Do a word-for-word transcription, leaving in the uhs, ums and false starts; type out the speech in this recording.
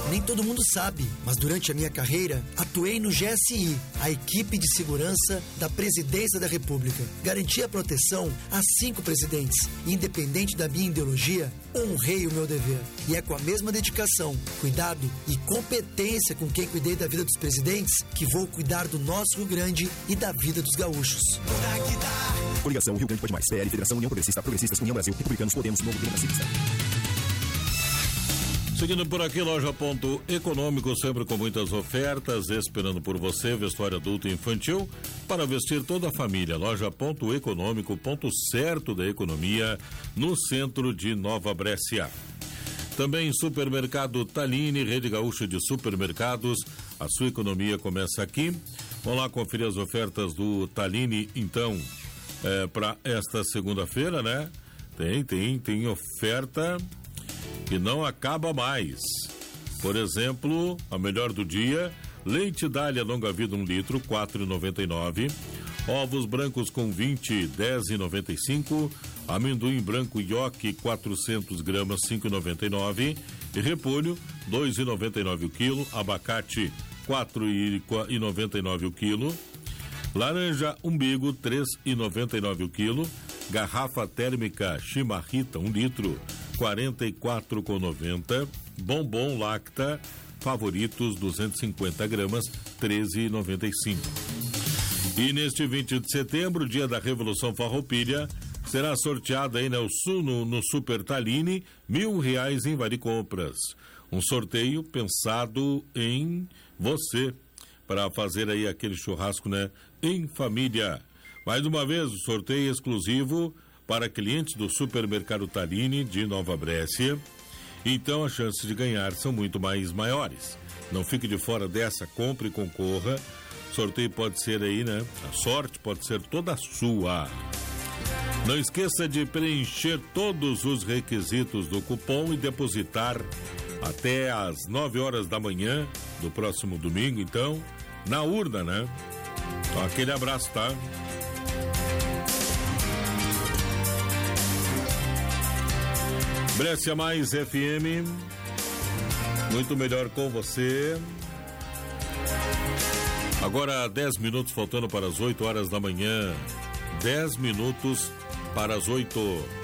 Nem todo mundo sabe, mas durante a minha carreira, atuei no G S I, a equipe de segurança da Presidência da República. Garanti a proteção a cinco presidentes. Independente da minha ideologia, honrei o meu dever. E é com a mesma dedicação, cuidado e competência com quem cuidei da vida dos presidentes que vou cuidar do nosso Rio Grande e da vida dos gaúchos. Coligação Rio Grande Pode Mais, P L, Federação União Progressista, Progressistas, União Brasil, Republicanos, Podemos, Novo Democracista. Seguindo por aqui, Loja Ponto Econômico, sempre com muitas ofertas, esperando por você, vestuário adulto e infantil, para vestir toda a família. Loja Ponto Econômico, ponto certo da economia, no centro de Nova Brécia. Também Supermercado Tallini, Rede Gaúcha de Supermercados, a sua economia começa aqui. Vamos lá conferir as ofertas do Tallini, então, é, para esta segunda-feira, né? Tem, tem, tem oferta que não acaba mais. Por exemplo, a melhor do dia, leite Dália longa vida um litro, quatro reais e noventa e nove centavos. Ovos brancos com vinte, dez reais e noventa e cinco centavos. Amendoim branco Yoki, quatrocentos gramas, cinco reais e noventa e nove centavos. E repolho, dois reais e noventa e nove centavos o quilo. Abacate, quatro reais e noventa e nove centavos o quilo. Laranja umbigo, três reais e noventa e nove centavos o quilo. Garrafa térmica Chimarrita, um litro, quarenta e quatro reais e noventa centavos. Bombom Lacta Favoritos, duzentos e cinquenta gramas, treze reais e noventa e cinco centavos. E neste vinte de setembro, dia da Revolução Farroupilha, será sorteado aí no, no, no Super Tallini mil reais em Vale Compras. Um sorteio pensado em você, para fazer aí aquele churrasco, né, em família. Mais uma vez, o sorteio exclusivo para clientes do Supermercado Tallini de Nova Brécia. Então, as chances de ganhar são muito mais maiores. Não fique de fora dessa, compre e concorra. Sorteio pode ser aí, né? A sorte pode ser toda sua. Não esqueça de preencher todos os requisitos do cupom e depositar até às nove horas da manhã do próximo domingo, então, na urna, né? Então, aquele abraço, tá? Brécia Mais F M, muito melhor com você. Agora dez minutos faltando para as oito horas da manhã. dez minutos para as oito.